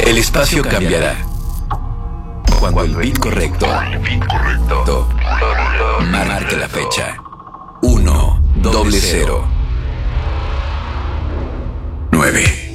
El espacio cambiará cuando el beat correcto marque la fecha. 1 0 0 9.